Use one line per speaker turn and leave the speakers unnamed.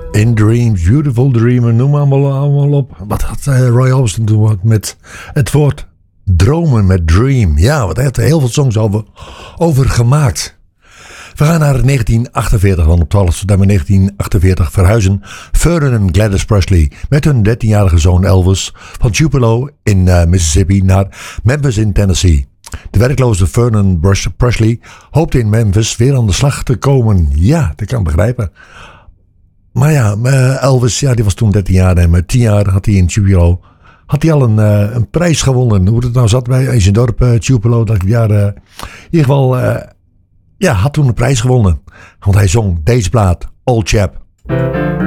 In Dreams, Beautiful Dreamer, noem allemaal op. Wat had Roy Orbison toen met het woord dromen met Dream? Ja, wat hij heeft er heel veel songs over gemaakt. We gaan naar 1948, want op 12 september 1948 verhuizen Vernon en Gladys Presley met hun 13-jarige zoon Elvis van Tupelo in Mississippi naar Memphis in Tennessee. De werkloze Vernon Presley hoopte in Memphis weer aan de slag te komen. Ja, dat kan ik begrijpen. Maar ja, Elvis, ja, die was toen 13 jaar en met 10 jaar had hij in Tupelo al een prijs gewonnen. Hoe het nou zat bij zijn dorp Tupelo, dat jaar in ieder geval had toen een prijs gewonnen. Want hij zong deze plaat, Old Chap.